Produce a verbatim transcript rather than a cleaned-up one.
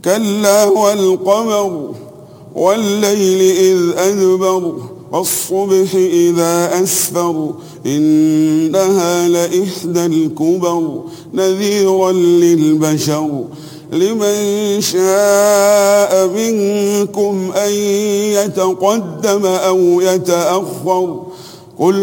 كلا والقمر والليل إذ أدبر والصبح إذا أسفر إنها لإحدى الكبر نذيرا للبشر لمن شاء منكم أن يتقدم أو يتأخر قل